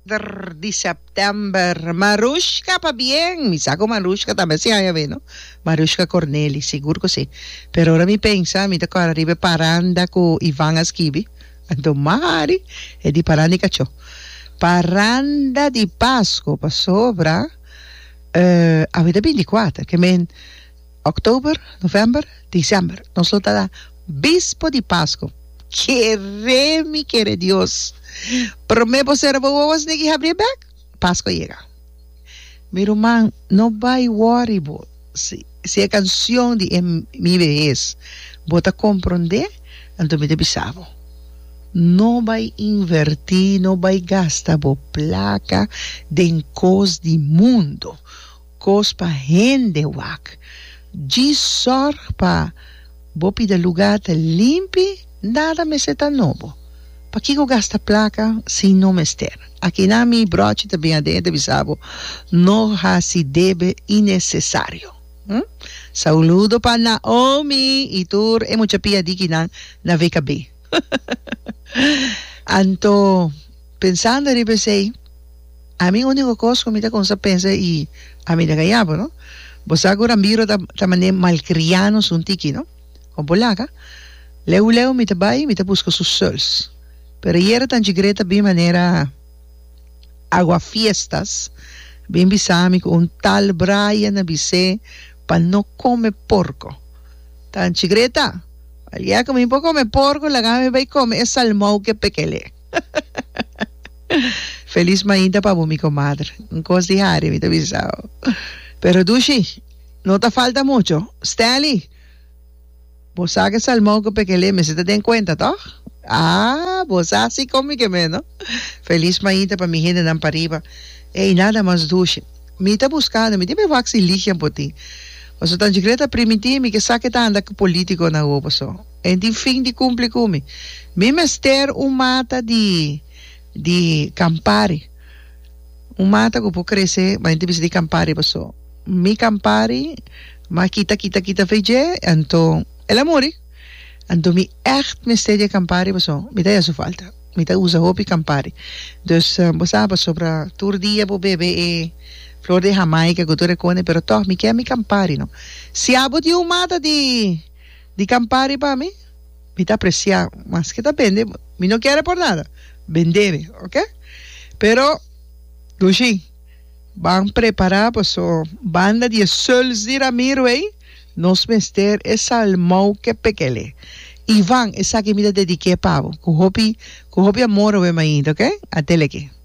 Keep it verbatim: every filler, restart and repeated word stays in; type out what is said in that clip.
de septiembre. Marushka pa bien. Mi saco Marushka también se haya ¿no? Marushka Corneli, seguro que sí. Pero ahora mi pensa, mi toca arriba paranda con Iván Asquibi. Ando mari e di paranda cacciò. Paranda di Pasco pa sopra eh, avete ventiquattro, che men oktober, november, december. Nos lo da Bispo di Pasco. Quiere mi quiere Dios. Pero me ser vos ni que abrir back. Pasco llega. Mi román, no vai worry bo. Si, si è canzone di em, mi vez, bota comprender, anto mi debisavo. No vai invertir, no vai gastar bo placa den cos di mundo. Cos pa gente wak. Gi sorpa bo pide lugar te limpi, nada me se tan novo. Pa que eu gasta placa se não me ester? Aqui na mi broche também adentro bisabo não ha se debe innecessário. Hm? Saludo para Naomi e tur é muita pia diki na na V K B. Anto pensando em pensei, a mim único coisa que me dá consa pensa e a mim da ganhava, não? Você agora miro da também malcrianos um tiki, não? Com polaca. Leu leu me tabai me busco sus sols. Pero era tan chigreta bem maneira agua fiestas, bem bisami com um tal Brian na bise para não comer porco. Tan chigreta, aliás como um pouco come porco, la gama vai comer salmão que pequele. Feliz mainda para mi comadre. Um coisa de hari me bisao. Pero Dushi, não te falta muito. Stanley, vos sabes salmão que pequele, me se te den cuenta, toch? Ah, vos así como que menos. Feliz mañana para mi gente dan para arriba. Ey, nada más duche. Me está buscando, me debe vaxi lixian por ti. Você tan secreta primitiva que saque tá anda com político na rua, só. E de fim de cumpre come. Me mester um mata de de Campari. Um mata que pode crescer, mas tem de Campari, só. Mi Campari, mas kita kita kita feije, então ela morre. Então, me echt mistério de Campari, so, me dá isso falta. Me dá usa hopi Campari. Dus, uh, você sabe, sobre tur dia, bo bebe, e flor de Jamaica, que tu recone, pero toch, me quer me Campari, não? Se abo de uma de, de Campari para mim, me dá apreciar, mas que tá vende, me não quer por nada. Vender, ok? Pero, Lucy, van preparar, pues, so, banda de sols de Ramiro, aí, nos mester é salmão que pequele. Ivan, essa que me dediquei pavo. Com hopi, com hopi amor o ainda, ok? Até aqui.